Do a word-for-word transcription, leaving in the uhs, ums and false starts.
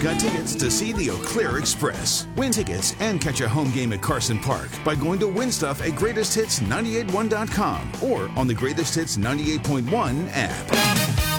You've got tickets to see the Eau Claire Express. Win tickets and catch a home game at Carson Park by going to win stuff at greatest hits nine eight one dot com or on the Greatest Hits ninety-eight point one app.